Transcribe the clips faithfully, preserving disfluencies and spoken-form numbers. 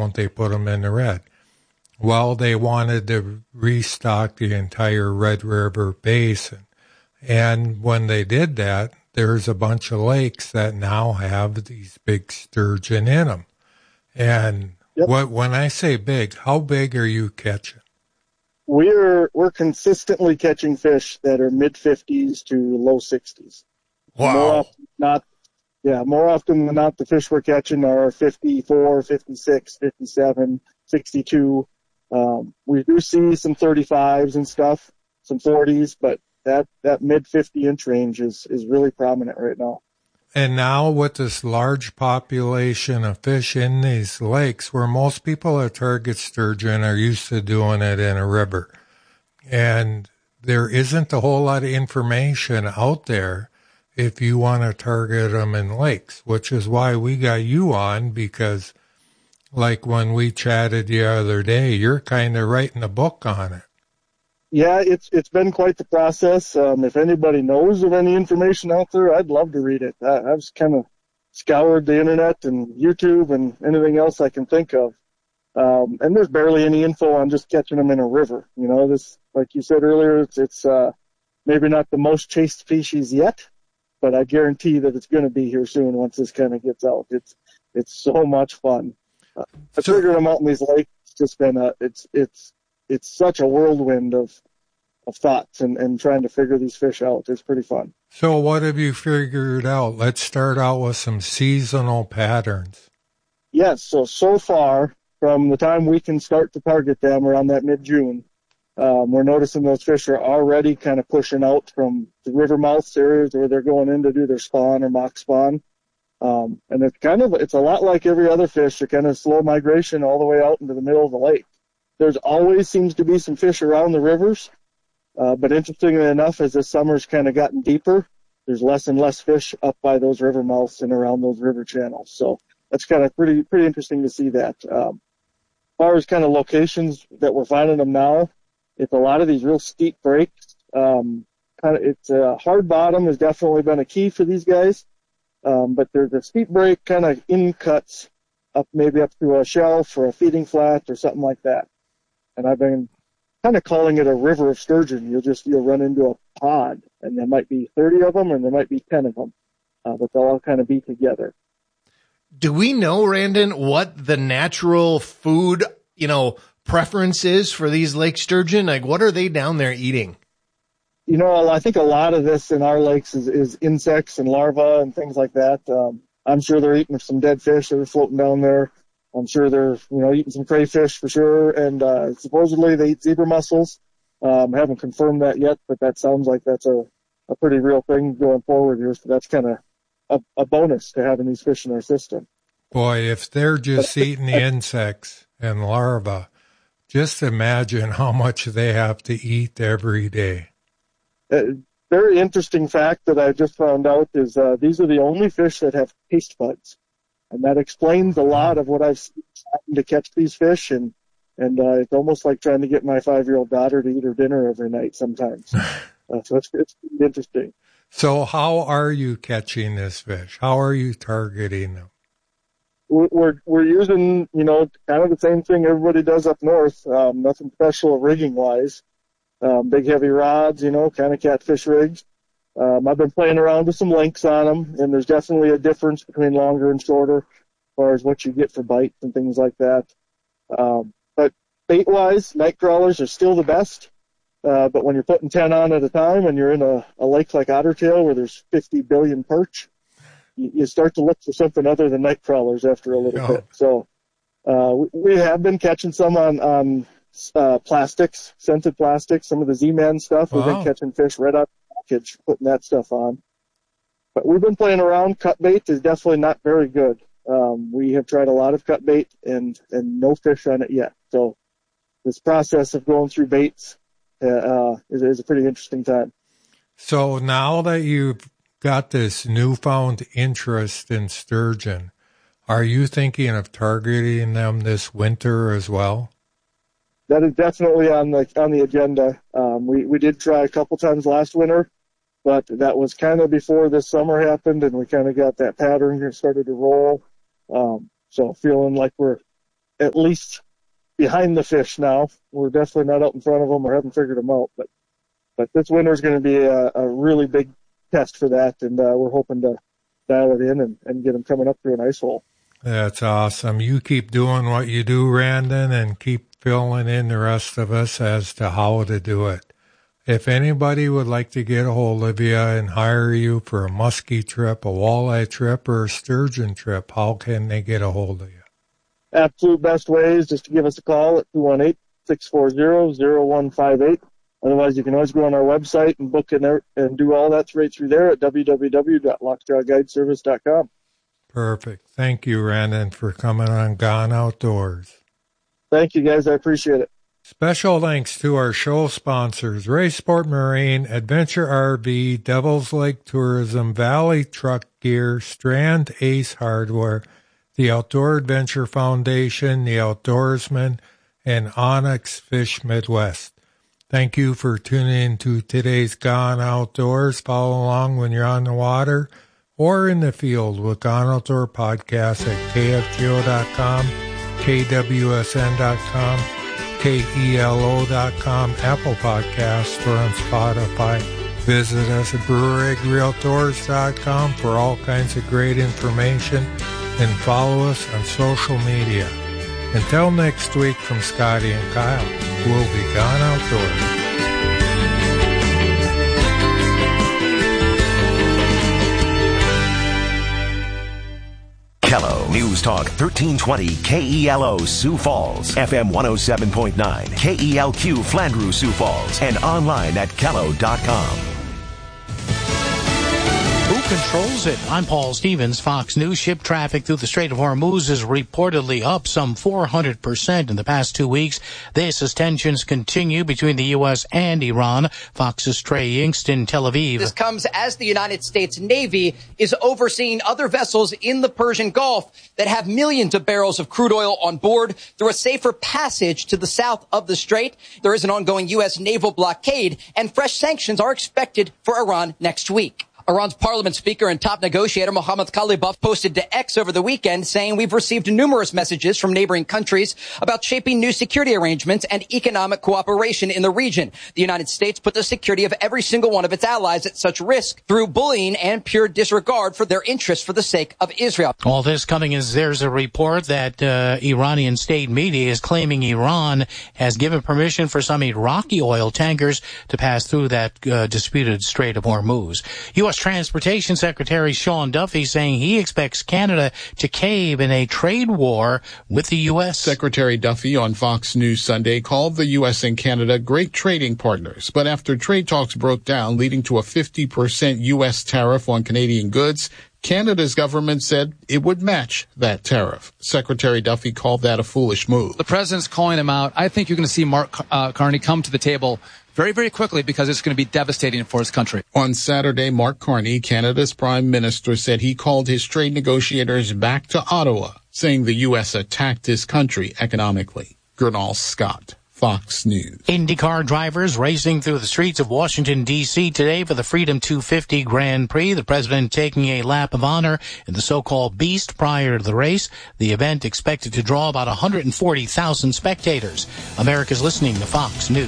don't they put them in the red? Well, they wanted to restock the entire Red River Basin. And when they did that, there's a bunch of lakes that now have these big sturgeon in them. And yep. what, when I say big, how big are you catching? We're we're consistently catching fish that are mid fifties to low sixties. Wow. More often not, yeah, more often than not, the fish we're catching are fifty-four, fifty-six, fifty-seven, sixty-two. Um, we do see some thirty-fives and stuff, some forties, but that, that mid fifty inch range is, is really prominent right now. And now with this large population of fish in these lakes, where most people that target sturgeon are used to doing it in a river, and there isn't a whole lot of information out there if you want to target them in lakes, which is why we got you on, because like when we chatted the other day, you're kind of writing a book on it. Yeah, it's it's been quite the process. Um, if anybody knows of any information out there, I'd love to read it. I, I've kind of scoured the internet and YouTube and anything else I can think of. Um, and there's barely any info on just catching them in a river. You know, this, like you said earlier, it's, it's uh, maybe not the most chased species yet, but I guarantee that it's going to be here soon once this kind of gets out. It's it's so much fun. Uh, so, figuring them out in these lakes, it's just been a, it's it's it's such a whirlwind of of thoughts and, and trying to figure these fish out. It's pretty fun. So what have you figured out? Let's start out with some seasonal patterns. Yes, so, so far, from the time we can start to target them around that mid-June, um, we're noticing those fish are already kind of pushing out from the river mouths areas where they're going in to do their spawn or mock spawn. Um, and it's kind of, it's a lot like every other fish, a kind of slow migration all the way out into the middle of the lake. There's always seems to be some fish around the rivers. Uh, but interestingly enough, as this summer's kind of gotten deeper, there's less and less fish up by those river mouths and around those river channels. So that's kind of pretty pretty interesting to see that. Um, as far as kind of locations that we're finding them now, it's a lot of these real steep breaks. Um, kind of, it's a hard bottom has definitely been a key for these guys. Um, but there's a steep break kind of in cuts up, maybe up to a shelf or a feeding flat or something like that. And I've been kind of calling it a river of sturgeon. You'll just, you'll run into a pod, and there might be thirty of them, and there might be ten of them, uh, but they'll all kind of be together. Do we know, Randon, what the natural food, you know, preference is for these lake sturgeon? Like, what are they down there eating? You know, I think a lot of this in our lakes is, is insects and larvae and things like that. Um, I'm sure they're eating some dead fish that are floating down there. I'm sure they're, you know, eating some crayfish for sure, and uh, supposedly they eat zebra mussels. Um, I haven't confirmed that yet, but that sounds like that's a, a pretty real thing going forward here. So that's kind of a, a bonus to having these fish in our system. Boy, if they're just eating the insects and larvae, just imagine how much they have to eat every day. A very interesting fact that I just found out is uh, these are the only fish that have taste buds. And that explains a lot of what I've seen to catch these fish. And, and uh, it's almost like trying to get my five-year-old daughter to eat her dinner every night sometimes. uh, so it's, it's interesting. So how are you catching this fish? How are you targeting them? We're, we're, we're using, you know, kind of the same thing everybody does up north. Um, nothing special rigging-wise. Um, big, heavy rods, you know, kind of catfish rigs. Um, I've been playing around with some lengths on them, and there's definitely a difference between longer and shorter as far as what you get for bites and things like that. Um, but bait-wise, night crawlers are still the best. Uh, but when you're putting ten on at a time and you're in a, a lake like Ottertail where there's fifty billion perch, you, you start to look for something other than night crawlers after a little oh. bit. So uh, we, we have been catching some on, on uh, plastics, scented plastics, some of the Z-Man stuff. We've wow. been catching fish right out package, putting that stuff on. But we've been playing around. Cut bait is definitely not very good. Um, we have tried a lot of cut bait and, and no fish on it yet. So this process of going through baits uh, uh, is, is a pretty interesting time. So now that you've got this newfound interest in sturgeon, are you thinking of targeting them this winter as well? That is definitely on the on the agenda. Um, we, we did try a couple times last winter, but that was kind of before this summer happened, and we kind of got that pattern here started to roll. Um, so feeling like we're at least behind the fish now. We're definitely not out in front of them or haven't figured them out, but but this winter is going to be a, a really big test for that, and uh, we're hoping to dial it in and, and get them coming up through an ice hole. That's awesome. You keep doing what you do, Randon, and keep filling in the rest of us as to how to do it. If anybody would like to get a hold of you and hire you for a muskie trip, a walleye trip, or a sturgeon trip, how can they get a hold of you? Absolute best way is just to give us a call at two one eight, six four zero, zero one five eight. Otherwise, you can always go on our website and book in there and do all that right through there at w w w dot lockjaw guide service dot com. Perfect. Thank you, Randon, for coming on Gone Outdoors. Thank you, guys. I appreciate it. Special thanks to our show sponsors, Ray Sport Marine, Adventure R V, Devil's Lake Tourism, Valley Truck Gear, Strand Ace Hardware, the Outdoor Adventure Foundation, the Outdoorsman, and Onyx Fish Midwest. Thank you for tuning in to today's Gone Outdoors. Follow along when you're on the water or in the field with Gone Outdoor Podcast at k f g o dot com, k w s n dot com, k e l o dot com, Apple Podcasts, or on Spotify. Visit us at brewer agri outdoors dot com for all kinds of great information and follow us on social media. Until next week, from Scotty and Kyle, we'll be Gone Outdoors. Kello News Talk thirteen twenty K E L O Sioux Falls, F M one oh seven point nine, K E L Q Flandreau Sioux Falls, and online at kello dot com. Who controls it? I'm Paul Stevens, Fox News. Ship traffic through the Strait of Hormuz is reportedly up some four hundred percent in the past two weeks. This as tensions continue between the U S and Iran. Fox's Trey Inks in Tel Aviv. This comes as the United States Navy is overseeing other vessels in the Persian Gulf that have millions of barrels of crude oil on board through a safer passage to the south of the strait. There is an ongoing U S naval blockade, and fresh sanctions are expected for Iran next week. Iran's parliament speaker and top negotiator Mohammad Khalibaf posted to X over the weekend saying, "We've received numerous messages from neighboring countries about shaping new security arrangements and economic cooperation in the region. The United States put the security of every single one of its allies at such risk through bullying and pure disregard for their interests for the sake of Israel." All this coming as there's a report that uh, Iranian state media is claiming Iran has given permission for some Iraqi oil tankers to pass through that uh, disputed Strait of Hormuz. U S Transportation Secretary Sean Duffy saying he expects Canada to cave in a trade war with the U S. Secretary Duffy on Fox News Sunday called the U S and Canada great trading partners. But after trade talks broke down, leading to a fifty percent U S tariff on Canadian goods, Canada's government said it would match that tariff. Secretary Duffy called that a foolish move. The president's calling him out. I think you're going to see Mark uh, Carney come to the table very, very quickly because it's going to be devastating for his country. On Saturday, Mark Carney, Canada's prime minister, said he called his trade negotiators back to Ottawa, saying the U S attacked his country economically. Gernal Scott, Fox News. IndyCar drivers racing through the streets of Washington, D C today for the Freedom two fifty Grand Prix. The president taking a lap of honor in the so-called Beast prior to the race. The event expected to draw about one hundred forty thousand spectators. America's listening to Fox News.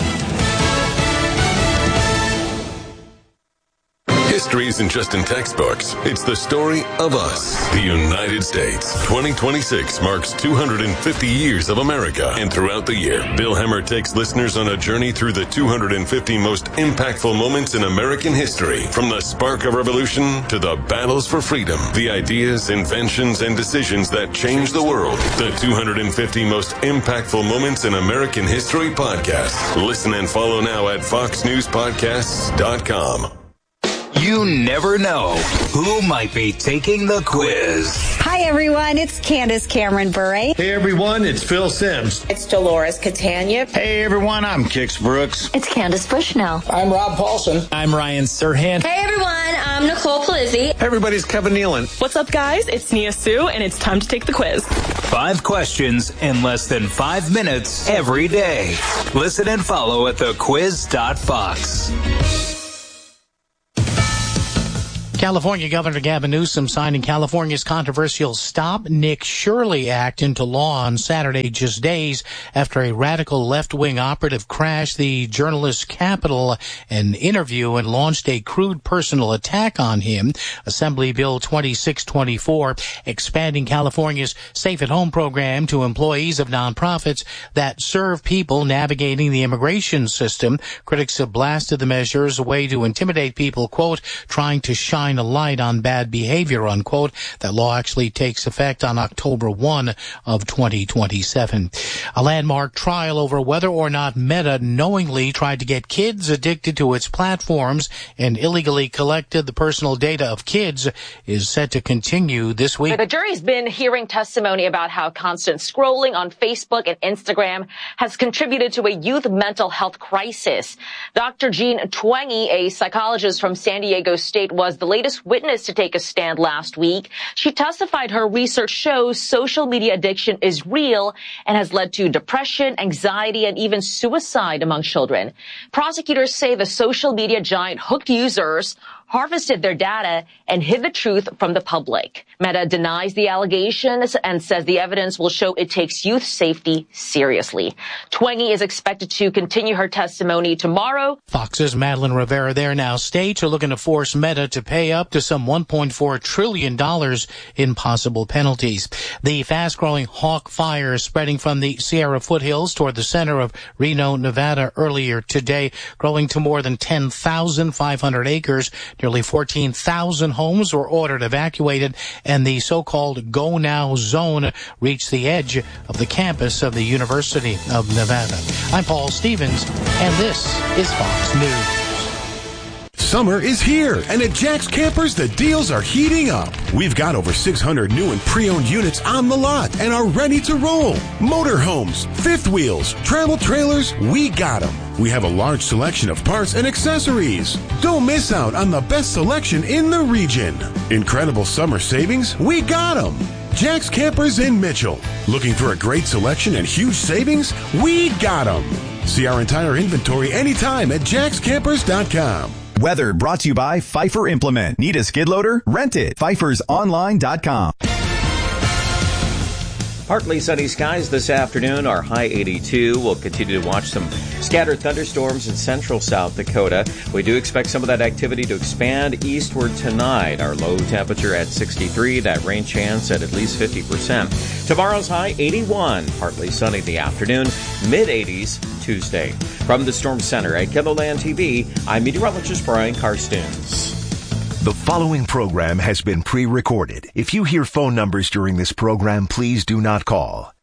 History isn't just in textbooks. It's the story of us, the United States. twenty twenty-six marks two hundred fifty years of America. And throughout the year, Bill Hemmer takes listeners on a journey through the two hundred fifty most impactful moments in American history. From the spark of revolution to the battles for freedom, the ideas, inventions, and decisions that changed the world. The two hundred fifty most impactful moments in American history podcast. Listen and follow now at fox news podcasts dot com. You never know who might be taking the quiz. Hi, everyone. It's Candace Cameron Bure. Hey, everyone. It's Phil Sims. It's Dolores Catania. Hey, everyone. I'm Kix Brooks. It's Candace Bushnell. I'm Rob Paulson. I'm Ryan Serhan. Hey, everyone. I'm Nicole Palizzi. Hey, everybody. It's Kevin Nealon. What's up, guys? It's Nia Sue, and it's time to take the quiz. Five questions in less than five minutes every day. Listen and follow at the quiz dot fox. California Governor Gavin Newsom signing California's controversial Stop Nick Shirley Act into law on Saturday, just days after a radical left-wing operative crashed the journalist's Capitol and interview and launched a crude personal attack on him. Assembly Bill twenty-six twenty-four, expanding California's Safe at Home program to employees of nonprofits that serve people navigating the immigration system. Critics have blasted the measure as a way to intimidate people, quote, trying to shine a light on bad behavior, unquote. That law actually takes effect on October first of twenty twenty-seven. A landmark trial over whether or not Meta knowingly tried to get kids addicted to its platforms and illegally collected the personal data of kids is set to continue this week. The jury's been hearing testimony about how constant scrolling on Facebook and Instagram has contributed to a youth mental health crisis. Doctor Jean Twenge, a psychologist from San Diego State, was the latest witness to take a stand last week. She testified her research shows social media addiction is real and has led to depression, anxiety, and even suicide among children. Prosecutors say the social media giant hooked users, harvested their data, and hid the truth from the public. Meta denies the allegations and says the evidence will show it takes youth safety seriously. Twenge is expected to continue her testimony tomorrow. Fox's Madeline Rivera there. Now states are looking to force Meta to pay up to some one point four trillion dollars in possible penalties. The fast-growing hawk fire spreading from the Sierra foothills toward the center of Reno, Nevada earlier today, growing to more than ten thousand five hundred acres. Nearly fourteen thousand homes were ordered evacuated, and the so-called Go Now zone reached the edge of the campus of the University of Nevada. I'm Paul Stevens, and this is Fox News. Summer is here, and at Jack's Campers, the deals are heating up. We've got over six hundred new and pre-owned units on the lot and are ready to roll. Motorhomes, fifth wheels, travel trailers, we got them. We have a large selection of parts and accessories. Don't miss out on the best selection in the region. Incredible summer savings, we got them. Jack's Campers in Mitchell. Looking for a great selection and huge savings? We got them. See our entire inventory anytime at jacks campers dot com. Weather brought to you by Pfeiffer Implement. Need a skid loader? Rent it. Pfeifers Online dot com. Partly sunny skies this afternoon. Our high eighty-two. We'll continue to watch some scattered thunderstorms in central South Dakota. We do expect some of that activity to expand eastward tonight. Our low temperature at sixty-three. That rain chance at at least fifty percent. Tomorrow's high eighty-one. Partly sunny in the afternoon. mid eighties Tuesday. From the Storm Center at KENDALAND T V, I'm meteorologist Brian Karstens. The following program has been pre-recorded. If you hear phone numbers during this program, please do not call.